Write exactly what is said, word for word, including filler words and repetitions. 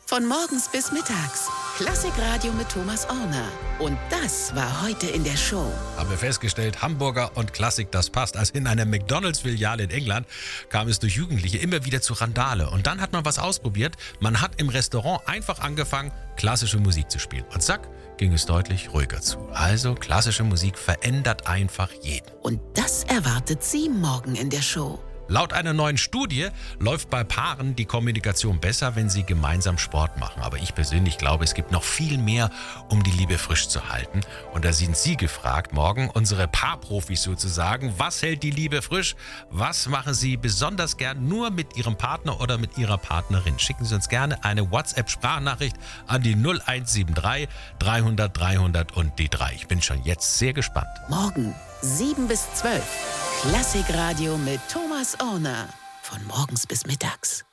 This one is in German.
Von morgens bis mittags. Klassikradio mit Thomas Orner. Und das war heute in der Show. Haben wir festgestellt, Hamburger und Klassik, das passt. Also in einer McDonalds-Filiale in England kam es durch Jugendliche immer wieder zu Randale. Und dann hat man was ausprobiert. Man hat im Restaurant einfach angefangen, klassische Musik zu spielen. Und zack, ging es deutlich ruhiger zu. Also klassische Musik verändert einfach jeden. Und das erwartet Sie morgen in der Show. Laut einer neuen Studie läuft bei Paaren die Kommunikation besser, wenn sie gemeinsam Sport machen. Aber ich persönlich glaube, es gibt noch viel mehr, um die Liebe frisch zu halten. Und da sind Sie gefragt, morgen unsere Paarprofis sozusagen. Was hält die Liebe frisch? Was machen Sie besonders gern nur mit Ihrem Partner oder mit Ihrer Partnerin? Schicken Sie uns gerne eine WhatsApp-Sprachnachricht an die null eins sieben drei dreihundert dreihundert und die drei. Ich bin schon jetzt sehr gespannt. Morgen sieben bis zwölf. Klassikradio mit Thomas Orner. Von morgens bis mittags.